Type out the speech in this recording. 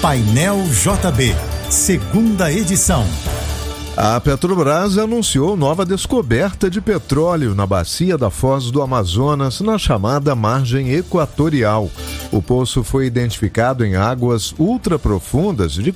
Painel JB, segunda edição. A Petrobras anunciou nova descoberta de petróleo na bacia da Foz do Amazonas, na chamada margem equatorial. O poço foi identificado em águas ultraprofundas de